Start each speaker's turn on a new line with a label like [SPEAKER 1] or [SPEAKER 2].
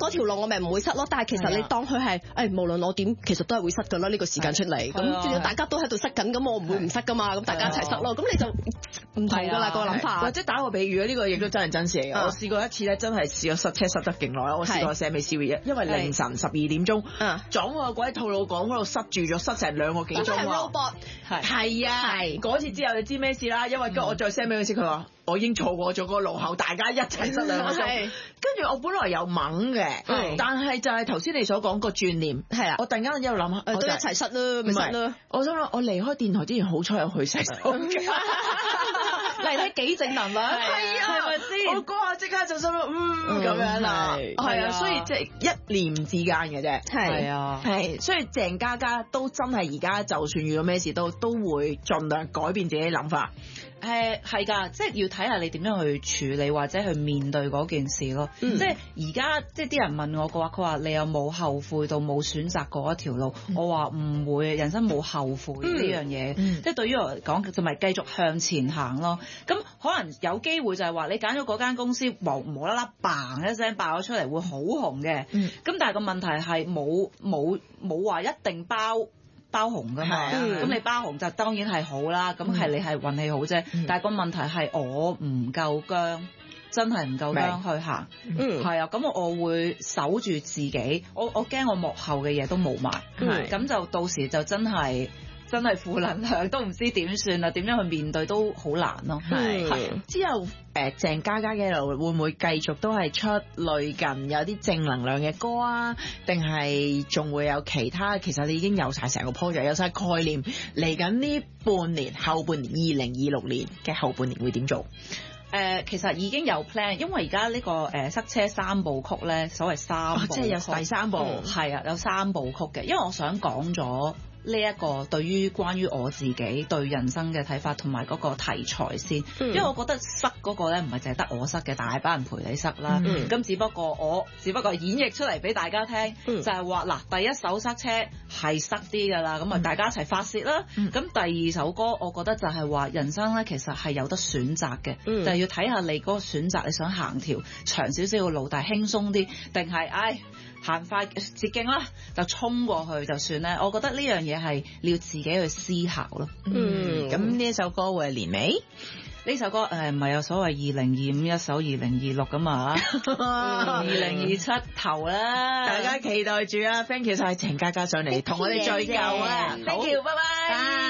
[SPEAKER 1] 嗰條路我咪唔會塞咯。但係其實你當佢係無論我點，其實都係會塞㗎啦。呢個時間出嚟，咁大家都喺度塞緊，咁我唔會唔塞㗎嘛。咁大家一齊塞咯。咁你就唔同㗎啦個諗法。
[SPEAKER 2] 或者打個比喻呢個亦都真係真事嚟嘅。我試過一次咧，真係試過塞車塞得勁耐。我試過寫美 Siri，因為凌晨12點鐘撞我個鬼吐露港嗰度塞住咗，塞成2個幾鐘喎。係啊，嗰次之後你知咩事啦？因為我再 send 俾佢先，佢話我已經錯過咗個路口，大家一齊塞2個鐘。跟住我本來有猛嘅，但係就係頭先你所講個轉念，係啊，我突然間一路諗下，
[SPEAKER 1] 都一齊塞啦，咪塞啦。
[SPEAKER 2] 我想諗，我離開電台之前好彩有去洗手間，
[SPEAKER 1] 嚟得幾正能量，係
[SPEAKER 2] 啊，係咪先？我嗰下即刻就心諗，咁樣啦，係啊，所以即係一念之間嘅啫，係啊，係，所以鄭嘉嘉都真係而家就算遇到咩事都會盡量改變自己諗法。
[SPEAKER 3] 係㗎，即係要睇下你點樣去處理或者去面對嗰件事咯。即係而家即係啲人問我嘅話，佢話你有冇後悔到冇選擇過一條路？我話唔會，人生冇後悔呢樣嘢。即係對於我嚟講，就咪繼續向前行咯。咁可能有機會就係話你揀咗嗰間公司無啦啦嘭一聲爆咗出嚟會好紅嘅。咁但係個問題係冇話一定包紅㗎嘛，咁你包紅就當然係好啦，咁係你係運氣好啫。但係個問題係我唔夠薑，真係唔夠薑去行，係啊，咁我會守住自己，我驚我幕後嘅嘢都冇埋，咁就到時就真係負能量，都唔知點算啦，點樣去面對都好難咯。
[SPEAKER 2] 係之後鄭嘉嘉嘅路會唔會繼續都係出類近有啲正能量嘅歌啊？定係仲會有其他？其實你已經有晒成個 project， 有晒概念，嚟緊呢半年後半年2026年嘅後半年會點做？
[SPEAKER 3] 其實已經有 plan， 因為而家呢個塞車3部曲咧，所謂3部曲，
[SPEAKER 2] 即係有第3部，
[SPEAKER 3] 係啊，有3部曲嘅，因為我想講咗呢一個對於關於我自己對人生嘅睇法同埋嗰個題材先，因為我覺得塞嗰個咧唔係淨係得我塞嘅，大班人陪你塞啦。咁只不過演繹出嚟俾大家聽，就係話嗱，第一首塞車係塞啲㗎啦，咁啊大家一齊發泄啦。咁第二首歌我覺得就係話人生咧其實係有得選擇嘅，就係要睇下你嗰個選擇，你想行條長少少嘅路，但係輕鬆啲，定係行快捷徑啦，就衝過去就算咧。我覺得呢樣嘢係你要自己去思考咯。
[SPEAKER 2] 咁呢一首歌會係年尾？
[SPEAKER 3] 呢首歌唔係有所謂2025一首2026咁啊，2027頭啦，
[SPEAKER 2] 大家期待住啊 ！Thank you 晒鄭嘉嘉上嚟同我哋聚舊啊！
[SPEAKER 3] Thank you，拜拜。